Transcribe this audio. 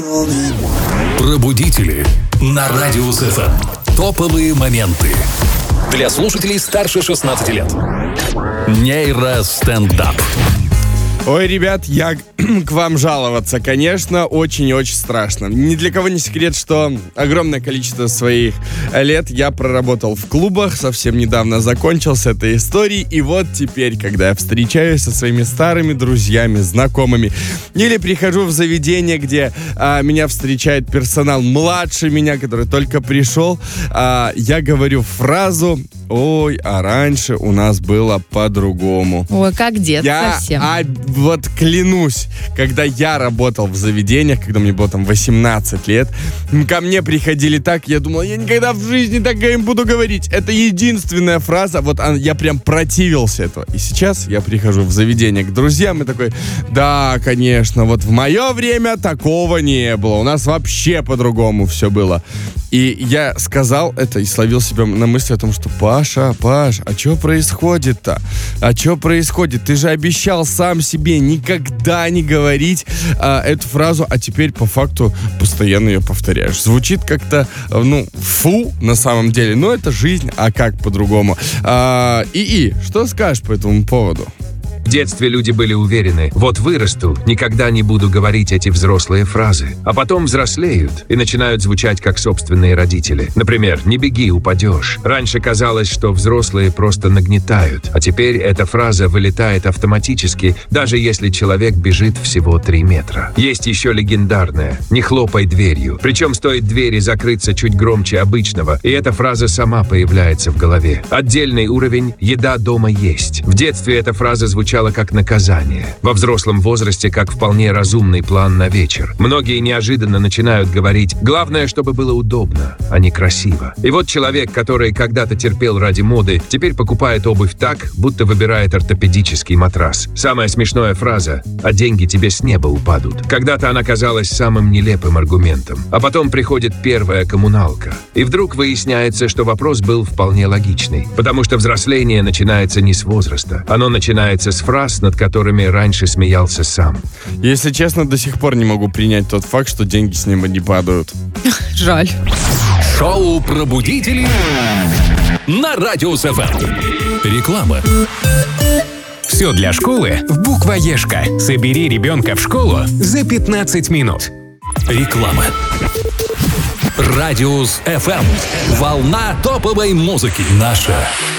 Пробудители на Радиус ФМ. Топовые моменты для слушателей старше 16 лет. Нейростендап. Ой, ребят, я к вам жаловаться, конечно, очень и очень страшно. Ни для кого не секрет, что огромное количество своих лет я проработал в клубах, совсем недавно закончил с этой историей, и вот теперь, когда я встречаюсь со своими старыми друзьями, знакомыми, или прихожу в заведение, где меня встречает персонал младше меня, который только пришел, я говорю фразу: «Ой, а раньше у нас было по-другому». Ой, как дед совсем. Вот клянусь, когда я работал в заведениях, когда мне было там 18 лет, ко мне приходили так, я думал, я никогда в жизни так им буду говорить. Это единственная фраза, вот я прям противился этого. И сейчас я прихожу в заведение к друзьям и такой: да, конечно, вот в мое время такого не было, у нас вообще по-другому все было. И я сказал это и словил себя на мысли о том, что Паш, а что происходит-то? А что происходит? Ты же обещал сам себе никогда не говорить эту фразу, а теперь по факту постоянно ее повторяешь. Звучит как-то, фу, на самом деле, но это жизнь, а как по-другому? Что скажешь по этому поводу? В детстве люди были уверены: вот вырасту, никогда не буду говорить эти взрослые фразы. А потом взрослеют и начинают звучать как собственные родители. Например, «не беги, упадешь». Раньше казалось, что взрослые просто нагнетают, а теперь эта фраза вылетает автоматически, даже если человек бежит всего 3 метра. Есть еще легендарная «не хлопай дверью». Причем стоит двери закрыться чуть громче обычного, и эта фраза сама появляется в голове. Отдельный уровень «еда дома есть». В детстве эта фраза звучала как наказание. Во взрослом возрасте как вполне разумный план на вечер. Многие неожиданно начинают говорить: главное, чтобы было удобно, а не красиво. И вот человек, который когда-то терпел ради моды, теперь покупает обувь так, будто выбирает ортопедический матрас. Самая смешная фраза: а деньги тебе с неба упадут. Когда-то она казалась самым нелепым аргументом. А потом приходит первая коммуналка. И вдруг выясняется, что вопрос был вполне логичный. Потому что взросление начинается не с возраста. Оно начинается с фраз, над которыми раньше смеялся сам. Если честно, до сих пор не могу принять тот факт, что деньги с неба не падают. Жаль. Шоу «Пробудители» на Радиус ФМ. Реклама. Все для школы в буквоежка. Собери ребенка в школу за 15 минут. Реклама. Радиус ФМ. Волна топовой музыки. Наша